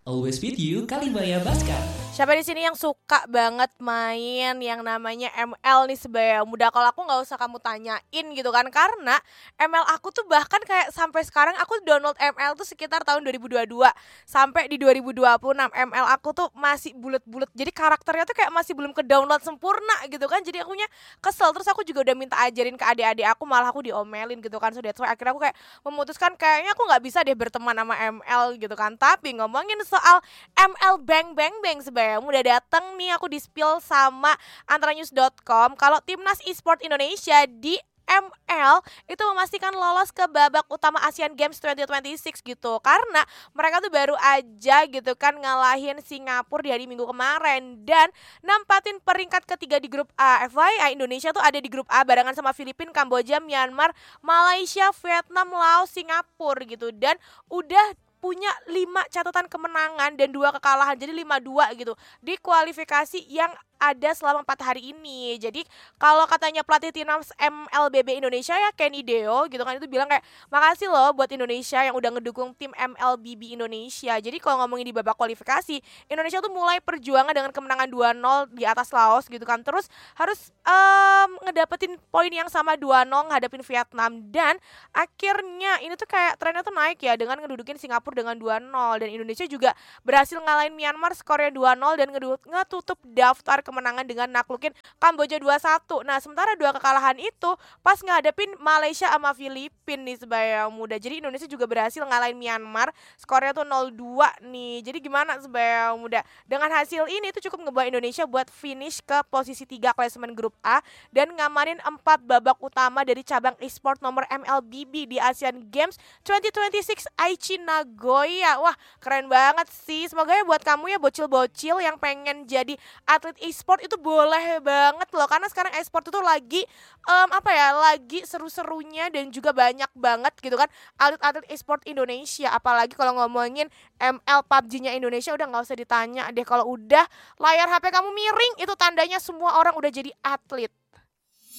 Always with you, Kalimaya Baskar. Siapa di sini yang suka banget main yang namanya ML nih sebaya muda? Kalau aku nggak usah kamu tanyain gitu kan, karena ML aku tuh bahkan kayak sampai sekarang aku download ML tuh sekitar tahun 2022 sampai di 2026. ML aku tuh masih bulet-bulet, jadi karakternya tuh kayak masih belum ke download sempurna gitu kan. Jadi akunya kesel, terus aku juga udah minta ajarin ke adik-adik aku, malah aku diomelin gitu kan. So that's why akhirnya aku kayak memutuskan kayaknya aku nggak bisa deh berteman sama ML gitu kan. Tapi ngomongin soal ML Bang Bang Bang sebaya udah dateng nih, aku di-spill sama antranews.com kalau Timnas Esport Indonesia di ML itu memastikan lolos ke babak utama Asian Games 2026 gitu. Karena mereka tuh baru aja gitu kan ngalahin Singapura di hari Minggu kemarin dan nempatin peringkat ketiga di grup A. FYI Indonesia tuh ada di grup A barengan sama Filipina, Kamboja, Myanmar, Malaysia, Vietnam, Laos, Singapura gitu. Dan udah punya 5 catatan kemenangan dan 2 kekalahan, jadi 5-2 gitu di kualifikasi yang ada selama 4 hari ini. Jadi kalau katanya pelatih timnas MLBB Indonesia ya Kenny Deo gitu kan, itu bilang kayak makasih loh buat Indonesia yang udah ngedukung tim MLBB Indonesia. Jadi kalau ngomongin di babak kualifikasi, Indonesia tuh mulai perjuangan dengan kemenangan 2-0 di atas Laos gitu kan. Terus harus ngedapetin poin yang sama 2-0 ngadepin Vietnam, dan akhirnya ini tuh kayak trennya tuh naik ya dengan ngedudukin Singapura dengan 2-0, dan Indonesia juga berhasil ngalahin Myanmar skornya 2-0 dan ngetutup daftar kemenangan dengan naklukin Kamboja 2-1. Nah, sementara 2 kekalahan itu pas ngadepin Malaysia sama Filipina nih sebaya muda. Jadi Indonesia juga berhasil ngalahin Myanmar, skornya tuh 0-2 nih. Jadi gimana sebaya muda? Dengan hasil ini tuh cukup ngebawa Indonesia buat finish ke posisi 3 klasemen grup A dan ngamarin 4 babak utama dari cabang e-sport nomor MLBB di Asian Games 2026 Aichi Nagoya. Wah, keren banget sih. Semoga ya buat kamu ya bocil-bocil yang pengen jadi atlet e-sport itu boleh banget loh, karena sekarang e-sport itu lagi lagi seru-serunya dan juga banyak banget gitu kan atlet-atlet e-sport Indonesia. Apalagi kalau ngomongin ML PUBG-nya Indonesia udah nggak usah ditanya deh, kalau udah layar HP kamu miring itu tandanya semua orang udah jadi atlet.